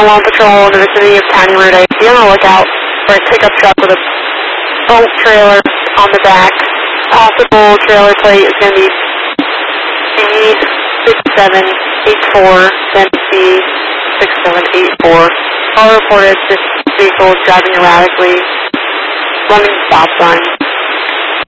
911 patrol in the vicinity of County Route 8. Be on the lookout for a pickup truck with a bolt trailer on the back. Possible trailer plate is going to be B6784, then B6784. All reported this vehicle is driving erratically, running stop signs.